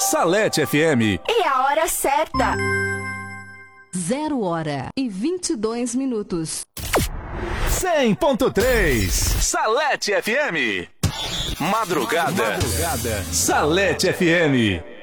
Salete FM. E a hora certa. 0h22. 100.3 Salete FM. Madrugada. Salete FM.